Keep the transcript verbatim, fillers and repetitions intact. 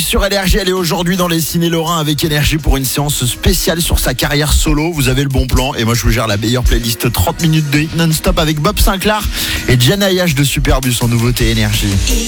sur Énergie, elle est aujourd'hui dans les ciné Lorrain avec Énergie pour une séance spéciale sur sa carrière solo. Vous avez le bon plan et moi je vous gère la meilleure playlist trente minutes de hit non-stop avec Bob Sinclair et Jana Ayash de Superbus en nouveauté Énergie.